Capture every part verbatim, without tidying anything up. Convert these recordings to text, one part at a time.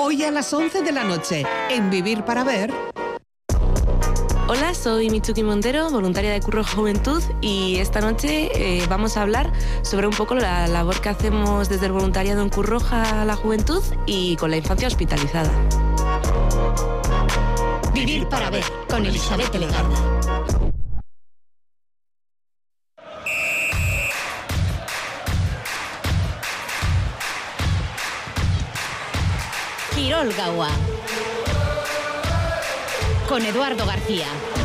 Hoy a las once de la noche, en Vivir para Ver. Hola, soy Mitsuki Montero, voluntaria de Curro Juventud, y esta noche eh, vamos a hablar sobre un poco la labor que hacemos desde el voluntariado en Curroja a la juventud y con la infancia hospitalizada. Vivir para Ver, con Elizabeth Legarda. Kirol Gaua, con Eduardo García.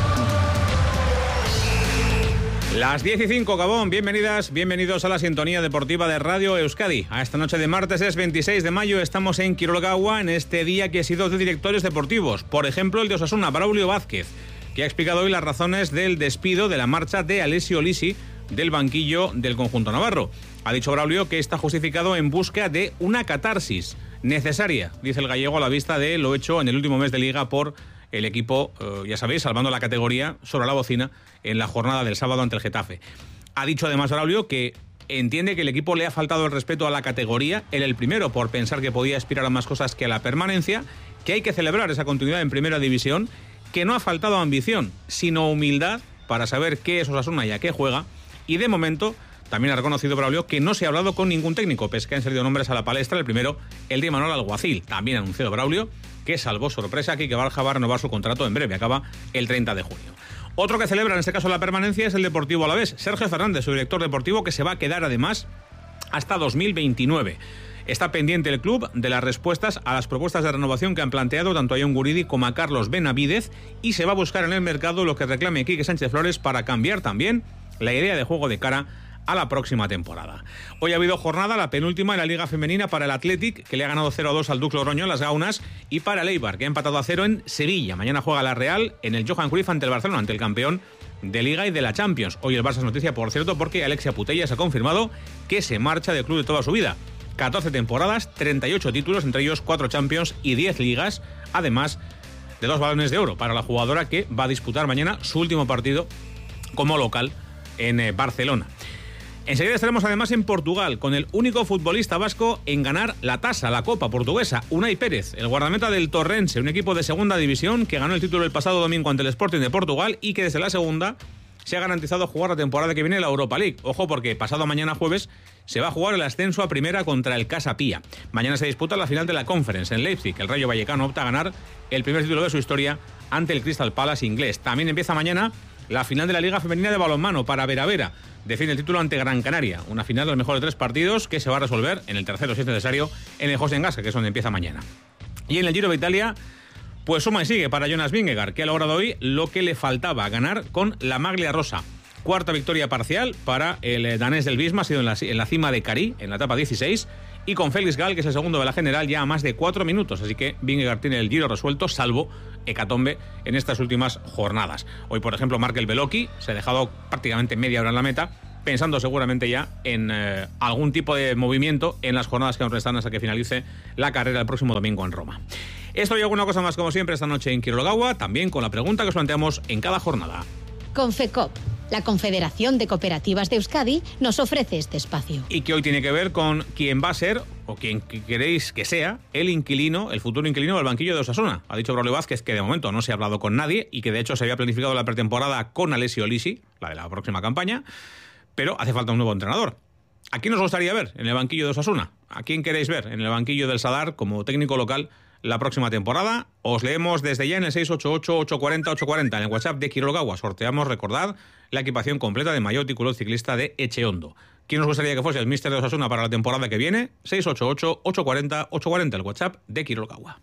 Las diez y cinco, Gabón. Bienvenidas, bienvenidos a la sintonía deportiva de Radio Euskadi. A esta noche de martes es veintiséis de mayo, estamos en Kirol Gaua, en este día que ha sido de directores deportivos. Por ejemplo, el de Osasuna, Braulio Vázquez, que ha explicado hoy las razones del despido de la marcha de Alessio Lisi del banquillo del conjunto navarro. Ha dicho Braulio que está justificado en busca de una catarsis necesaria, dice el gallego, a la vista de lo hecho en el último mes de liga por el equipo, eh, ya sabéis, salvando la categoría sobre la bocina en la jornada del sábado ante el Getafe. Ha dicho además Braulio que entiende que el equipo le ha faltado el respeto a la categoría, él el primero por pensar que podía aspirar a más cosas que a la permanencia, que hay que celebrar esa continuidad en primera división, que no ha faltado ambición, sino humildad para saber qué es Osasuna y a qué juega, y de momento también ha reconocido Braulio que no se ha hablado con ningún técnico, pese que han salido nombres a la palestra. El primero, el de Manuel Alguacil. También ha anunciado Braulio que, salvo sorpresa, Quique Barja va a renovar su contrato en breve, acaba el treinta de junio. Otro que celebra en este caso la permanencia es el Deportivo Alavés. Sergio Fernández, su director deportivo, que se va a quedar además hasta dos mil veintinueve. Está pendiente el club de las respuestas a las propuestas de renovación que han planteado tanto a Jon Guridi como a Carlos Benavídez, y se va a buscar en el mercado lo que reclame Quique Sánchez Flores para cambiar también la idea de juego de cara a la próxima temporada. Hoy ha habido jornada, la penúltima en la Liga Femenina, para el Athletic, que le ha ganado cero a dos al Duc Logroño en las Gaunas, y para el Eibar, que ha empatado a cero en Sevilla. Mañana juega la Real en el Johan Cruyff ante el Barcelona, ante el campeón de Liga y de la Champions. Hoy el Barça es noticia, por cierto, porque Alexia Putellas ha confirmado que se marcha del club de toda su vida. catorce temporadas, treinta y ocho títulos, entre ellos cuatro Champions y diez Ligas, además de dos balones de oro para la jugadora, que va a disputar mañana su último partido como local en eh, Barcelona. Enseguida estaremos además en Portugal con el único futbolista vasco en ganar la tasa, la Copa Portuguesa, Unai Pérez, el guardameta del Torrense, un equipo de segunda división que ganó el título el pasado domingo ante el Sporting de Portugal y que desde la segunda se ha garantizado jugar la temporada que viene la Europa League. Ojo, porque pasado mañana jueves se va a jugar el ascenso a primera contra el Casa Pia. Mañana se disputa la final de la Conference en Leipzig. El Rayo Vallecano opta a ganar el primer título de su historia ante el Crystal Palace inglés. También empieza mañana la final de la Liga Femenina de Balonmano para Vera Vera. Defiende el título ante Gran Canaria. Una final de los mejores tres partidos que se va a resolver en el tercero, si es necesario, en el José Engasca, que es donde empieza mañana. Y en el Giro de Italia, pues suma y sigue para Jonas Vingegaard, que ha logrado hoy lo que le faltaba, ganar con la Maglia Rosa. Cuarta victoria parcial para el danés del Visma, ha sido en la, en la cima de Cari, en la etapa dieciséis, y con Félix Gall, que es el segundo de la general, ya a más de cuatro minutos. Así que Vingegaard tiene el Giro resuelto, salvo hecatombe en estas últimas jornadas. Hoy, por ejemplo, Markel Beloki se ha dejado prácticamente media hora en la meta, pensando seguramente ya en eh, algún tipo de movimiento en las jornadas que nos restan hasta que finalice la carrera el próximo domingo en Roma. Esto y alguna cosa más, como siempre, esta noche en Kirol Gaua, también con la pregunta que os planteamos en cada jornada. Confecop, la Confederación de Cooperativas de Euskadi, nos ofrece este espacio. Y que hoy tiene que ver con quién va a ser, o quién queréis que sea, el inquilino, el futuro inquilino del banquillo de Osasuna. Ha dicho Braulio Vázquez que de momento no se ha hablado con nadie y que de hecho se había planificado la pretemporada con Alessio Lisi, la de la próxima campaña, pero hace falta un nuevo entrenador. ¿A quién os gustaría ver en el banquillo de Osasuna? ¿A quién queréis ver en el banquillo del Sadar como técnico local la próxima temporada? Os leemos desde ya en el seis ocho ocho, ocho cuatro cero, ocho cuatro cero, en el WhatsApp de Kirol Gaua. Sorteamos, recordad, la equipación completa de maillot y culot ciclista de Echeondo. ¿Quién os gustaría que fuese el míster de Osasuna para la temporada que viene? seis ocho ocho, ocho cuatro cero, ocho cuatro cero, el WhatsApp de Kirol Gaua.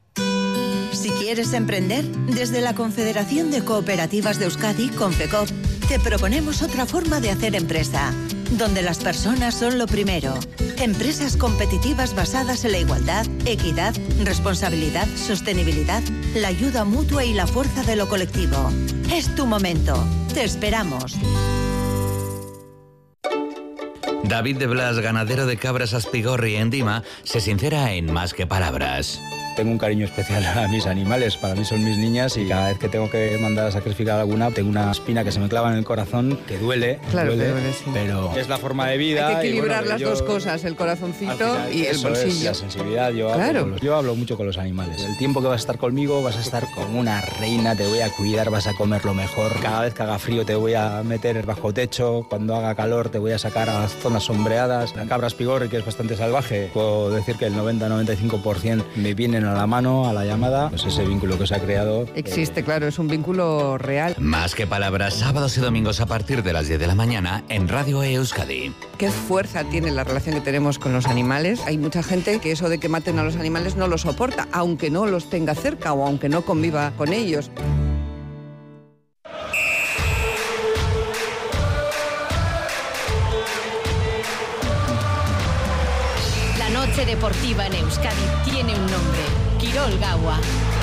Si quieres emprender, desde la Confederación de Cooperativas de Euskadi, Confecop, te proponemos otra forma de hacer empresa, donde las personas son lo primero. Empresas competitivas basadas en la igualdad, equidad, responsabilidad, sostenibilidad, la ayuda mutua y la fuerza de lo colectivo. Es tu momento. Te esperamos. David de Blas, ganadero de cabras Aspigorri en Dima, se sincera en Más que Palabras. Tengo un cariño especial a mis animales, para mí son mis niñas y cada vez que tengo que mandar a sacrificar alguna, tengo una espina que se me clava en el corazón, que duele, claro, duele, que duele sí. pero es la forma de vida. Hay que equilibrar y bueno, las yo, dos cosas, el corazoncito final, y el bolsillo. Es la sensibilidad, yo, claro. hablo los, yo hablo mucho con los animales. El tiempo que vas a estar conmigo vas a estar como una reina, te voy a cuidar, vas a comer lo mejor. Cada vez que haga frío te voy a meter bajo techo, cuando haga calor te voy a sacar a las zonas sombreadas. La cabra Aspigorri, que es bastante salvaje, puedo decir que el noventa a noventa y cinco por ciento me vienen a la mano, a la llamada, pues ese vínculo que se ha creado. Existe, eh, claro, es un vínculo real. Más que Palabras, sábados y domingos a partir de las diez de la mañana en Radio Euskadi. ¿Qué fuerza tiene la relación que tenemos con los animales? Hay mucha gente que eso de que maten a los animales no lo soporta, aunque no los tenga cerca o aunque no conviva con ellos. La noche deportiva en Euskadi tiene un nombre: Kirol Gaua.